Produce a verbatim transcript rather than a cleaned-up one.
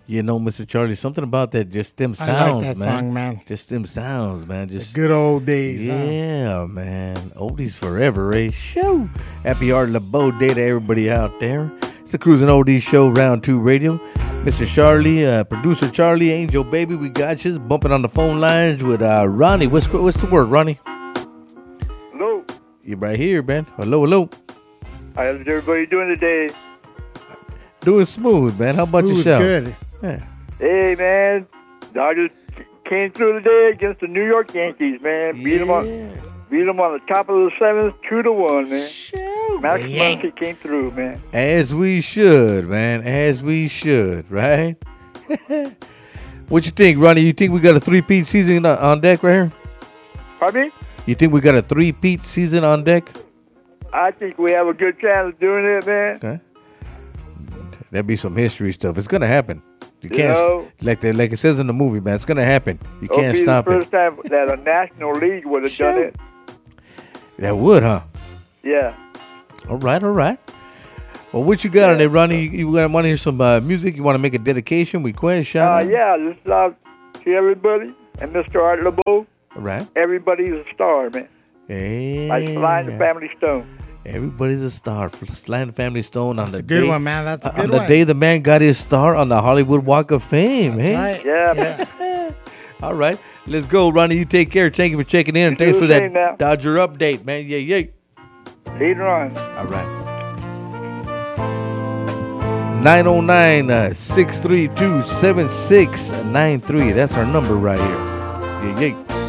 You know, Mister Charlie, something about that, just them sounds, I like that man. song, man. Just them sounds, man. Just the good old days. Yeah, huh? Man. Oldies forever, eh? Show. Happy Art LeBeau Day to everybody out there. It's the Cruising Oldies Show, Round two Radio. Mister Charlie, uh, producer Charlie, Angel Baby, we got you. Bumping on the phone lines with uh, Ronnie. What's, what's the word, Ronnie? Hello. You right here, man. Hello, hello. How's everybody doing today? Doing smooth, man. How about Smooth, yourself? Good. Yeah. Hey, man. Dodgers came through today against the New York Yankees, man. Beat yeah. them on, beat them on the top of the seventh, two to one, man. Shoot. Max Muncy came through, man. As we should, man. As we should, right? What you think, Ronnie? You think we got a three-peat season on deck right here? Pardon me? You think we got a three-peat season on deck? I think we have a good chance of doing it, man. Okay. That'd be some history stuff. It's gonna happen. You You can't, know? like the, like it says in the movie, man. It's gonna happen. You It'll can't be stop the it. first time that a National League would have done it. That would, huh? Yeah. All right, all right. Well, what you got Yeah. on there, Ronnie? You, you want to hear some uh, music? You want to make a dedication, request, Uh, shout out? yeah, this is out to everybody. And Mister Art LeBeau, All right. everybody's a star, man. Hey. Like Sly and the Family Stone. Everybody's a star. Sly and the Family Stone on That's the a good day, one, man. That's a uh, good on the one. day the man got his star on the Hollywood Walk of Fame. That's hey? right. Yeah. Yeah. All right. Let's go, Ronnie. You take care. Thank you for checking in. And You thanks do for the that same now. Dodger update, man. Yeah, yeah. Later on. All right. nine oh nine, six three two, seven six nine three. That's our number right here. Yeah, yeah.